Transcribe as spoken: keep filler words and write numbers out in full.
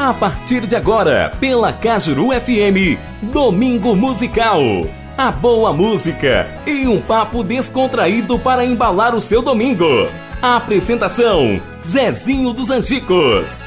A partir de agora, pela Cajuru F M, Domingo Musical. A boa música e um papo descontraído para embalar o seu domingo. A apresentação, Zezinho dos Angicos.